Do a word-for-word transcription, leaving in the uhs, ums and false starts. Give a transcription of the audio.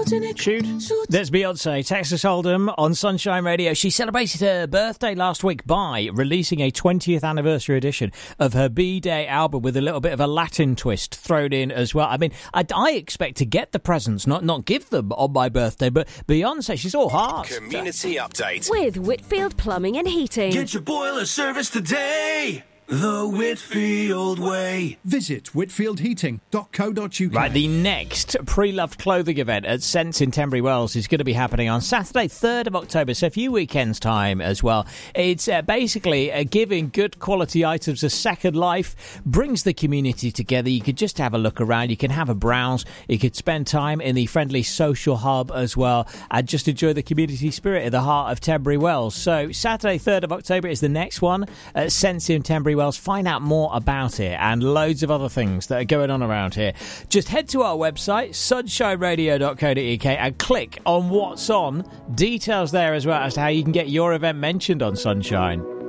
Shoot. There's Beyonce, Texas Hold'em on Sunshine Radio. She celebrated her birthday last week by releasing a twentieth anniversary edition of her B-Day album with a little bit of a Latin twist thrown in as well. I mean, I, I expect to get the presents, not not give them on my birthday, but Beyonce, she's all heart. Community update with Whitfield Plumbing and Heating. Get your boiler service today. The Whitfield way. Visit whitfield heating dot co dot uk. Right, the next pre-loved clothing event at Sense in Tenbury Wells is going to be happening on Saturday, third of October, so a few weekends' time as well. It's uh, basically uh, giving good quality items a second life, brings the community together. You could just have a look around, you can have a browse, you could spend time in the friendly social hub as well, and just enjoy the community spirit at the heart of Tenbury Wells. So Saturday, third of October is the next one at Sense in Tenbury Wells. Find out more about it and loads of other things that are going on around here. Just head to our website, sunshine radio dot co dot uk, and click on What's On. Details there as well as to how you can get your event mentioned on Sunshine.